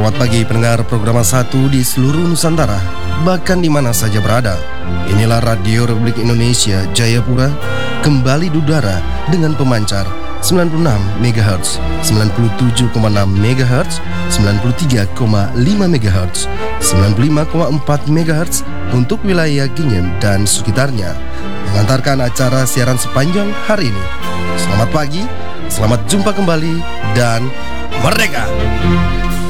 Selamat pagi pendengar program 1 di seluruh Nusantara, bahkan di mana saja berada. Inilah Radio Republik Indonesia Jayapura, kembali udara dengan pemancar 96 MHz, 97,6 MHz, 93,5 MHz, 95,4 MHz untuk wilayah Ginyem dan sekitarnya, mengantarkan acara siaran sepanjang hari ini. Selamat pagi, selamat jumpa kembali, dan merdeka!